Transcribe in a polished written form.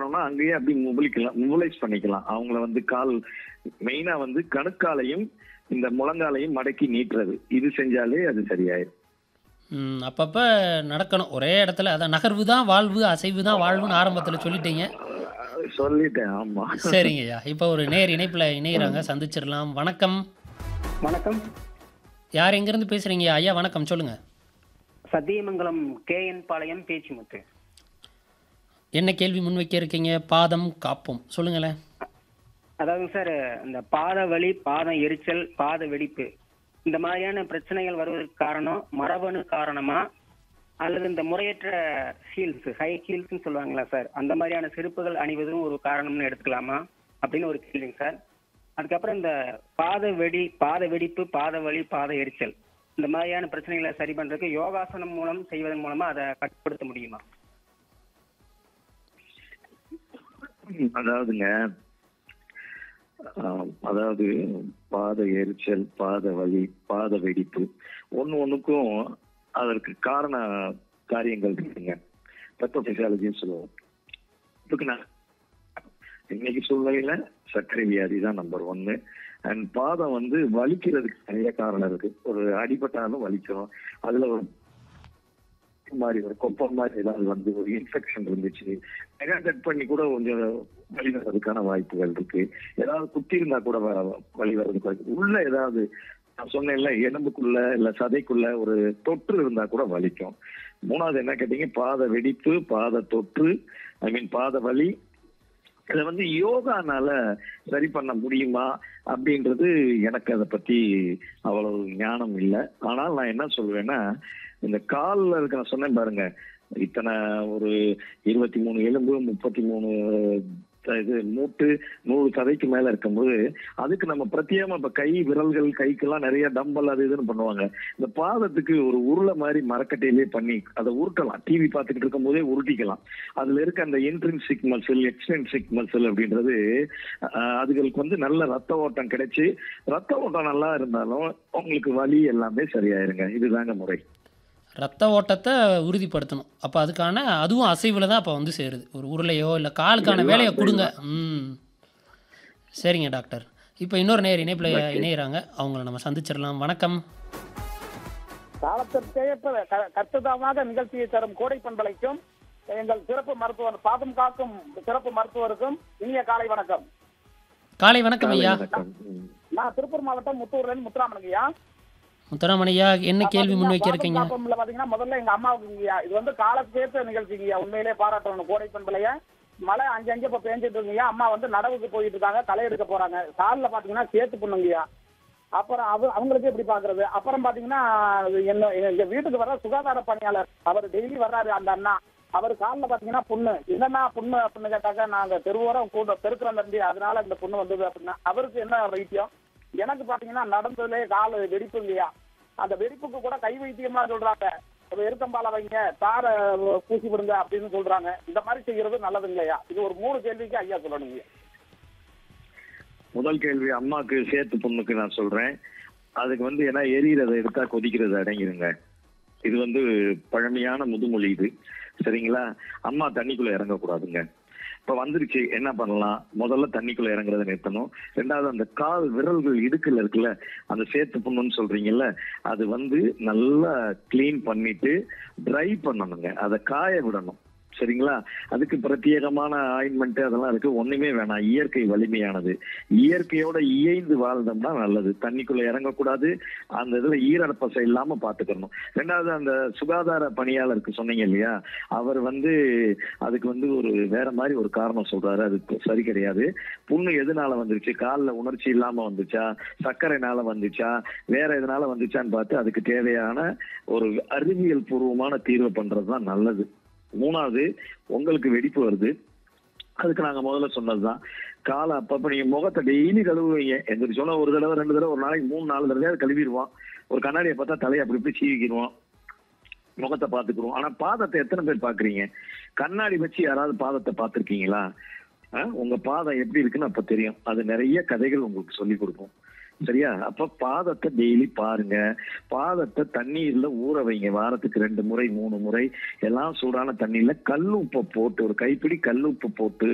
பண்ணோம்னா அங்கேயே அப்படி மொபிலைஸ் பண்ணிக்கலாம். அவங்கள வந்து கால் மெயினா வந்து கணுக்காலையும் இந்த முழங்காலையும் மடக்கி நீட்டுறது. இது செஞ்சாலே அது சரியாயிரும். அப்பப்ப நடக்கணும். ஒரே இடத்துல அதான் நகர்வு தான் வாழ்வு, அசைவு தான் வாழ்வுன்னு ஆரம்பத்துல சொல்லிட்டீங்க. சொல்லிட்டேன். ஆமா. சரிங்கய்யா. இப்ப ஒரு நேயர் இணைப்புல இணையறாங்க. ம். சந்திச்சிரலாம். வணக்கம். வணக்கம். யார் எங்கேருந்து பேசுறீங்க? ஐயா வணக்கம். சொல்லுங்க. சத்தியமங்கலம் கேஎன் பாளையம் பேச்சுமுத்து. என்ன கேள்வி முன்வைக்க இருக்கீங்க? பாதம் காப்போம். சொல்லுங்களேன். அதாவது சார், இந்த பாத வலி, பாதம் எரிச்சல், பாத வெடிப்பு இந்த மாதிரியான பிரச்சனைகள் வருவதற்கு காரணம் மரபணு காரணமா, அல்லது இந்த முறையற்ற ஹீல்ஸ், ஹை ஹீல்ஸ்ன்னு சொல்லுவாங்களா சார், அந்த மாதிரியான செருப்புகள் அணிவதும் ஒரு காரணம்னு எடுத்துக்கலாமா அப்படின்னு ஒரு கேள்விங்க சார். அதுக்கப்புறம் இந்த பாத வெடிப்பு, பாத வலி, பாத எரிச்சல் இந்த மாதிரியான பிரச்சனைகளை சரி பண்றதுக்கு யோகாசனம் மூலம் செய்வதன் மூலமா அதை கட்டுப்படுத்த முடியுமா? அதாவதுங்க, அதாவது பாத எரிச்சல், பாத வலி, பாத வெடிப்பு ஒண்ணுக்கும் அதற்கு காரண காரியங்கள் இருக்குங்க. பெத்தோபிசியாலஜின்னு சொல்லுவோம். இதுக்கு நான் இன்னைக்கு சூழ்நிலையில சர்க்கரை வியாதி தான் நம்பர் 1. அண்ட் பாதம் வந்து வலிக்கிறதுக்கு நிறைய காரணம் இருக்கு. ஒரு அடிபட்டாலும் வலிக்கும். அதுல ஒரு மாதிரி ஒரு கொப்பம் மாதிரி ஏதாவது வந்து ஒரு இன்ஃபெக்ஷன் இருந்துச்சு, நிறைய கட் பண்ணி கூட கொஞ்சம் வலி வர்றதுக்கான வாய்ப்புகள் இருக்கு. ஏதாவது குத்தி இருந்தா கூட வலி வர்றதுக்கு வாய்ப்பு. உள்ள ஏதாவது நான் சொன்னேன்ல, எலும்புக்குள்ள இல்ல சதைக்குள்ள ஒரு தொற்று இருந்தா கூட வலிக்கும். 3வது என்ன கேட்டீங்க? பாத வெடிப்பு, பாத தொற்று, பாத வலி. இதை வந்து யோகானால சரி பண்ண முடியுமா அப்படின்றது எனக்கு அதை பத்தி அவ்வளவு ஞானம் இல்லை. ஆனால் நான் என்ன சொல்வேன்னா, இந்த காலில் இருக்க நான் சொன்னேன் பாருங்க, இத்தனை ஒரு 23 எலும்பு, 33 இது மூட்டு, 100 சதைக்கு மேல இருக்கும்போது அதுக்கு நம்ம பிரத்யேகமா இப்ப கை விரல்கள் கைக்கெல்லாம் நிறைய டம்பல் அது இதுன்னு பண்ணுவாங்க. இந்த பாதத்துக்கு ஒரு உருளை மாதிரி மரக்கட்டையிலே பண்ணி அதை உருட்டலாம். டிவி பார்த்துக்கிட்டு இருக்கும் போதே உருட்டிக்கலாம். அதுல இருக்க அந்த இன்ட்ரின்சிக் மசில், எக்ஸ்ட்ரின்சிக் மசில் அப்படின்றது அதுகளுக்கு வந்து நல்ல ரத்த ஓட்டம் கிடைச்சு, ரத்த ஓட்டம் நல்லா இருந்தாலும் உங்களுக்கு வலி எல்லாமே சரியாயிருங்க. இதுதாங்க முறை. ரத்த ஓட்டத்தை உறுதிப்படுத்தணும். அப்போ அதுக்கான அதுவும் அசைவில் தான் அப்போ வந்து சேருது. ஒரு உருளையோ இல்லை காலுக்கான எல்லாம் வேலையை கொடுங்க. அசைவுதான். சரிங்க டாக்டர். இப்போ இன்னொரு நேர் இணைப்பில் ஓகே. இணையிறாங்க. அவங்கள நம்ம சந்திச்சிடலாம். வணக்கம். காலத்திற்கேற்ப கச்சிதமாக நிகழ்ச்சியை தரும் கோடை பண்பலைக்கும் எங்கள் சிறப்பு மருத்துவர், பாதம் காக்கும் சிறப்பு மருத்துவருக்கும் இனிய காலை வணக்கம். காலை வணக்கம் காலை ஐயா. வணக்கம். நான் திருப்பூர் மாவட்டம் முத்தூர்லேருந்து முத்துராமனுங்கய்யா. முத்துராமன் ஐயா, என்ன கேள்வி முன்வைக்க இருக்கீங்க? பாதம் பாத்தீங்கன்னா முதல்ல எங்க அம்மாவுக்குங்கய்யா. இது வந்து காலத்துக்கேற்ற நிகழ்ச்சிங்கய்யா. உண்மையிலே பாராட்டணும் கோடை பண்பலைய. மழை அங்கங்க இப்ப பேஞ்சிட்டு இருக்குங்கய்யா. அம்மா வந்து நடவுக்கு போயிட்டு இருக்காங்க, களை எடுக்க போறாங்க. காலில் பாத்தீங்கன்னா சேத்து புண்ணுங்கய்யா. அப்புறம் அவங்களுக்கு எப்படி பாக்குறது? அப்புறம் பாத்தீங்கன்னா எங்க வீட்டுக்கு வர சுகாதார பணியாளர், அவர் டெய்லி வர்றாரு அந்த அண்ணா. அவர் காலில் பாத்தீங்கன்னா புண்ணு. என்னன்னா புண்ணு அப்படின்னு கேட்டாக்க, நாங்க தெருவோரம் கூட பெருக்கிற தம்பி, அதனால இந்த புண்ணு வந்தது அப்படின்னா அவருக்கு என்ன வைத்தியம்? எனக்கு பாத்தீங்கன்னா நடந்ததுலே கால் வெடிப்பு இல்லையா, அந்த வெடிப்புக்கு கூட கை வைத்தியமா சொல்றாங்க. எருக்கம்பால வைங்க, தார பூசி விடுங்க அப்படின்னு சொல்றாங்க. இந்த மாதிரி செய்யறது நல்லது இல்லையா? இது ஒரு 3 கேள்விக்கு ஐயா சொல்லணுங்க. முதல் கேள்வி, அம்மாக்கு சேத்து புண்ணுக்கு நான் சொல்றேன். அதுக்கு வந்து ஏன்னா எரியறதை எடுத்தா கொதிக்கிறது அடங்கிருங்க. இது வந்து பழமையான முதுமொழி இது. சரிங்களா? அம்மா தண்ணிக்குள்ள இறங்கக்கூடாதுங்க. இப்ப வந்துருச்சு, என்ன பண்ணலாம்? முதல்ல தண்ணிக்குள்ள இறங்குறத நிறுத்தணும். 2வது அந்த கால் விரல்கள் இடுக்குல இருக்குல்ல, அந்த சேத்து புண்ணுன்னு சொல்றீங்கல்ல, அது வந்து நல்லா கிளீன் பண்ணிட்டு ட்ரை பண்ணணுங்க. அதை காய விடணும். சரிங்களா? அதுக்கு பிரத்யேகமான ஆயின்மெண்ட் அதெல்லாம் இருக்கு. ஒண்ணுமே வேணாம். இயற்கை வலிமையானது. இயற்கையோட இயைந்து வாழ்ந்தோம்னா நல்லது. தண்ணிக்குள்ள இறங்கக்கூடாது. அந்த இதுல ஈரப்பசை இல்லாம பாத்துக்கணும். 2வது அந்த சுகாதார பணியாளருக்கு சொன்னீங்க இல்லையா, அவர் வந்து அதுக்கு வந்து ஒரு வேற மாதிரி ஒரு காரணம் சொல்றாரு. அது சரி கிடையாது. புண்ணு எதனால வந்துருச்சு? காலில் உணர்ச்சி இல்லாம வந்துச்சா, சர்க்கரைனால வந்துச்சா, வேற எதனால வந்துச்சான்னு பார்த்து அதுக்கு தேவையான ஒரு அறிவியல் பூர்வமான தீர்வு பண்றதுதான் நல்லது. 3வது, உங்களுக்கு வெடிப்பு வருது. அதுக்கு நாங்க முதல்ல சொன்னதுதான், காலை அப்பப்ப நீங்க முகத்தை டெய்லி கழுவுவீங்க. எந்திரிச்சு சொன்னா 1 தடவை 2 தடவை, ஒரு நாளைக்கு 3-4 தடவையாவது கழுவிடுவோம். ஒரு கண்ணாடியை பார்த்தா தலையை அப்படி இப்படி சீவிக்கிடுவோம், முகத்தை பாத்துக்குறோம். ஆனா பாதத்தை எத்தனை பேர் பாக்குறீங்க? கண்ணாடி வச்சு யாராவது பாதத்தை பாத்திருக்கீங்களா? உங்க பாதம் எப்படி இருக்குன்னு அப்ப தெரியும். அது நிறைய கதைகள் உங்களுக்கு சொல்லி கொடுக்கும். சரியா? அப்ப பாதத்தை டெய்லி பாருங்க. பாதத்தை தண்ணீர்ல ஊற வைங்க. வாரத்துக்கு 2 முறை 3 முறை எல்லாம் சூடான தண்ணியில கல் உப்பை போட்டு, ஒரு கைப்பிடி கல் உப்பு போட்டு